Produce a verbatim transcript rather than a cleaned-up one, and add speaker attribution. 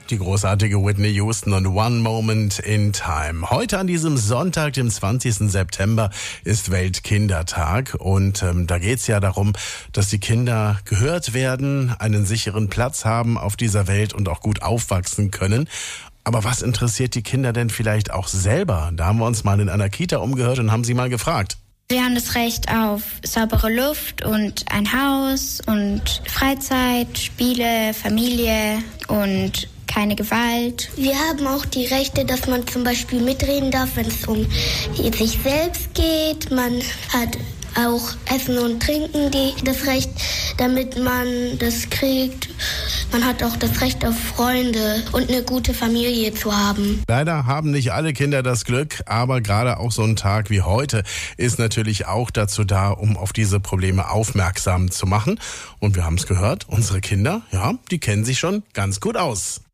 Speaker 1: Die großartige Whitney Houston und One Moment in Time. Heute an diesem Sonntag, dem zwanzigsten September, ist Weltkindertag. Und ähm, da geht's ja darum, dass die Kinder gehört werden, einen sicheren Platz haben auf dieser Welt und auch gut aufwachsen können. Aber was interessiert die Kinder denn vielleicht auch selber? Da haben wir uns mal in einer Kita umgehört und haben sie mal gefragt.
Speaker 2: Wir haben das Recht auf saubere Luft und ein Haus und Freizeit, Spiele, Familie und keine Gewalt.
Speaker 3: Wir haben auch die Rechte, dass man zum Beispiel mitreden darf, wenn es um sich selbst geht. Man hat auch Essen und Trinken, die, das Recht, damit man das kriegt. Man hat auch das Recht auf Freunde und eine gute Familie zu haben.
Speaker 1: Leider haben nicht alle Kinder das Glück, aber gerade auch so ein Tag wie heute ist natürlich auch dazu da, um auf diese Probleme aufmerksam zu machen. Und wir haben es gehört, unsere Kinder, ja, die kennen sich schon ganz gut aus.